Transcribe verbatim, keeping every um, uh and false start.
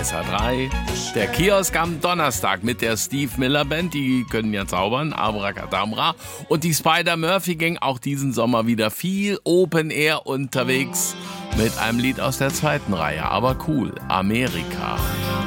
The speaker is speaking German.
S H drei. Der Kiosk am Donnerstag mit der Steve Miller Band, die können ja zaubern, Abracadabra. Und die Spider-Murphy Gang auch diesen Sommer wieder viel Open Air unterwegs mit einem Lied aus der zweiten Reihe, aber cool, Amerika.